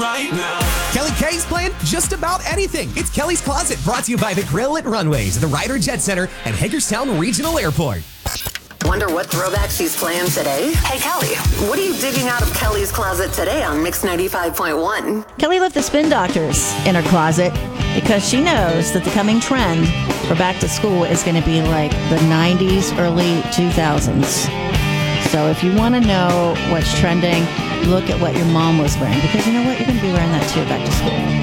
right now. Kelly K's playing just about anything. It's Kelly's Closet, brought to you by the Grill at Runways, the Ryder Jet Center, and Hagerstown Regional Airport. Wonder what throwback she's playing today? Hey, Kelly, what are you digging out of Kelly's Closet today on Mix 95.1? Kelly left the Spin Doctors in her closet because she knows that the coming trend for back to school is going to be like the 90s, early 2000s. So if you want to know what's trending, look at what your mom was wearing, because you know what? You're going to be wearing that too back to school.